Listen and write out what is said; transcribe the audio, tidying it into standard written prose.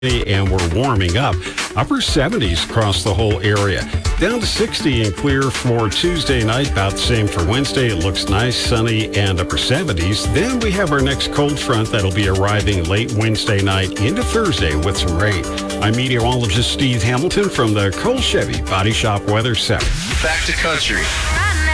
and we're warming up. Upper 70s across the whole area. Down to 60 and clear for Tuesday night. About the same for Wednesday. It looks nice, sunny, and upper 70s. Then we have our next cold front that'll be arriving late Wednesday night into Thursday with some rain. I'm meteorologist Steve Hamilton from the Cole Chevy Body Shop Weather Center. Back to country.